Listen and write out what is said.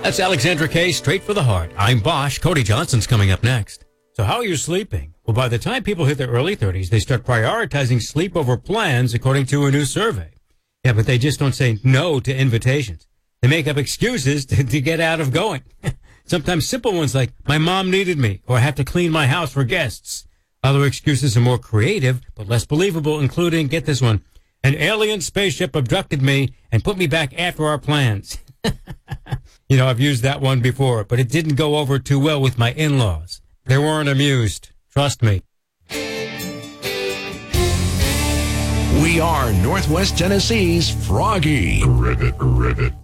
That's Alexandra Kay, straight for the heart. I'm Bosch. Cody Johnson's coming up next. So how are you sleeping? Well, by the time people hit their early 30s, they start prioritizing sleep over plans, according to a new survey. Yeah, but they just don't say no to invitations. They make up excuses to get out of going. Sometimes simple ones like, my mom needed me, or I have to clean my house for guests. Other excuses are more creative, but less believable, including, get this one, an alien spaceship abducted me and put me back after our plans. You know, I've used that one before, but it didn't go over too well with my in-laws. They weren't amused. Trust me. We are Northwest Tennessee's Froggy. Rivet.